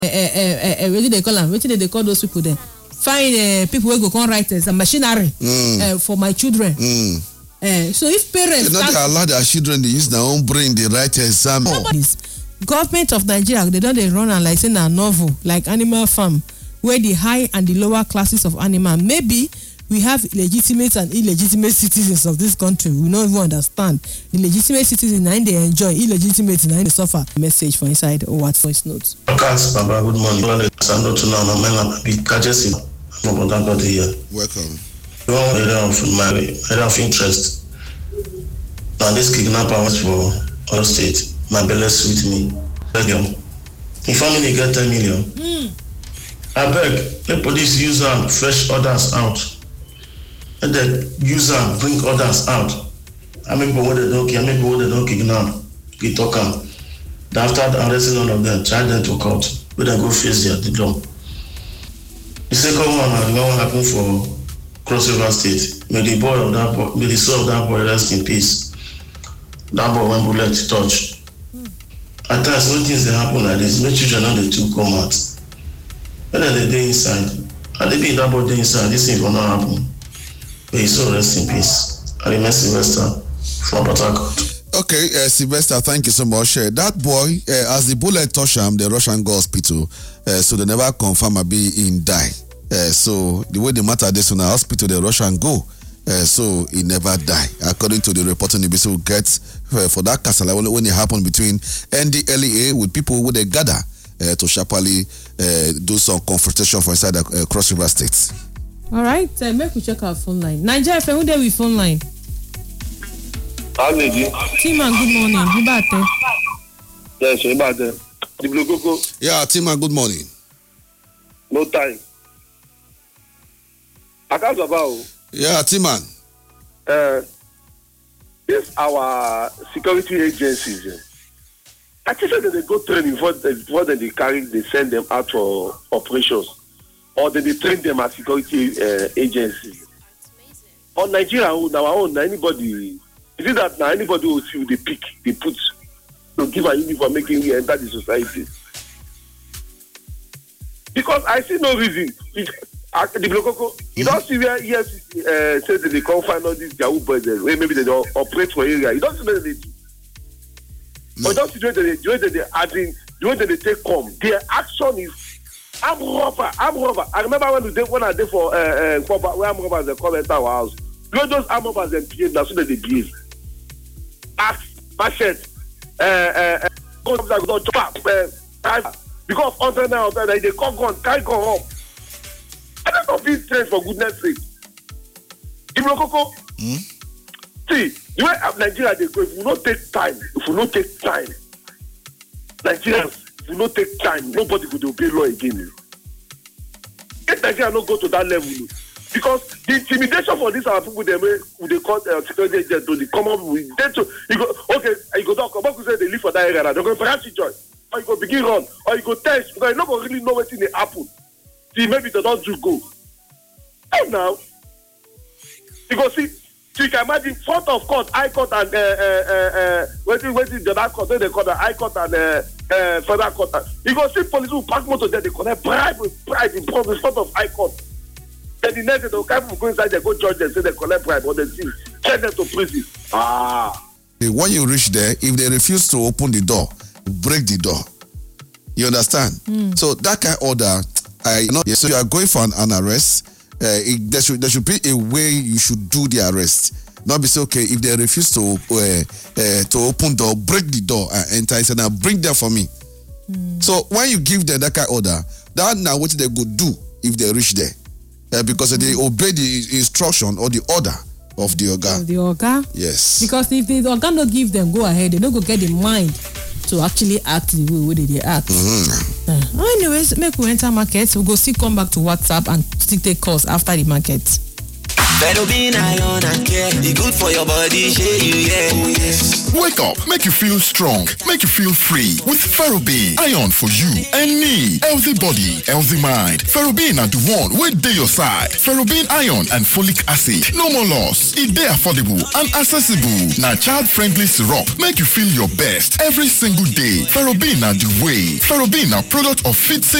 What do they call them? What do they call those people then? Find people who go come write some machinery for my children. So if parents they not allow their children to use their own brain, they write exam. Government of Nigeria, they don't run and like saying a novel like Animal Farm, where the high and the lower classes of animal. Maybe we have legitimate and illegitimate citizens of this country. We don't even understand. The legitimate citizens and they enjoy, illegitimate and they suffer. Message for inside or what voice notes. Baba, good morning. Welcome. Area of interest. Now this kidnapper was for all state. My belly sweet me. Beg you. If family get 10 million, I beg, let police use them, fresh others out. Let the user bring others out. I mean, what they don't kidnap. We talk them. After arresting all of them, charge them to court. We then go face the law. The second one, the one happened for Cross River State. May the boy of that boy, may the soul of that boy rest in peace. That boy when bullet touch. At times when things they happen like this, make children know they too come out. When they day inside, and they be that boy day inside, this thing will not happen. May his soul rest in peace. I remember Sylvester from Port Harcourt. Okay, Sylvester, thank you so much. That boy, as the bullet touched him, the Russian go hospital, so they never confirm a be in die. So the way the matter this in the hospital, the Russian go, so he never die. According to the reporting, the will get for that castle when it happened between NDLEA with people who they gather to sharply do some confrontation for inside the Cross River State. All right, make we check our phone line. Nigeria, who there with phone line? Tima, good morning. Who about there? Yes, who about there? The Blue Coco. Yeah, Tima, good morning. No time. I can't about. Yeah, Tima. This our security agencies. I think that they go training before they send them out for operations, or they train them as security agencies. On Nigeria, on our own, anybody. Is it that now anybody will see the pick, they put to give a uniform making you enter the society? Because I see no reason. The Blokoko, you don't see where EFCC says that they can't find all these Yahoo boys there, where maybe they don't operate for area. You don't see that they do. But don't see the way that they take come. Their action is armed robber. I remember when I did for where armed robbers they come enter our house. You know those armed robbers they behave, that's what they behave. Axe, machete, because of they call gun, carry gun up. I don't know if it's strange for goodness sake. See, the way Nigeria they go, if we not take time, Nigerians, if we not take time, nobody could obey law again. If Nigeria not go to that level, because the intimidation for these our people they call security agents to the common with them to you go okay you go talk about say they live for that area they're going to perhaps join or you go begin run or you go test because you don't really know what's in the happen. See maybe they don't do go. And now you go see so you can imagine front of court, high court and waiting the last court, they call the high court and federal court. You go see police who pack motor there, they collect bribe in front of high court. Then the next day, they'll come go inside, they go judge them, say they collect bribe, or they still send them to prison. When you reach there, if they refuse to open the door, break the door. You understand? So that kind of order, so you are going for an arrest, there should be a way you should do the arrest. Not be say, okay, if they refuse to open door, break the door and enter, and say, now bring them for me. So when you give them that kind of order, that now what they go do if they reach there. Because they obey the instruction or the order of the organ. The organ? Yes. Because if the organ don't give them go ahead, they don't go get the mind to actually act the way they act. Anyways, make we enter market. We'll go see come back to WhatsApp and still take calls after the market. Ferrobin iron and care, e good for your body, shey you yeah. Oh yes. Wake up, make you feel strong, make you feel free with Ferrobin, iron for you and me. Healthy body, healthy mind. Ferrobin na the one wey dey your side. Ferrobin iron and folic acid, no more loss. E dey affordable and accessible. Na child-friendly syrup, make you feel your best every single day. Ferrobin na the way. Ferrobin na product of Fitzy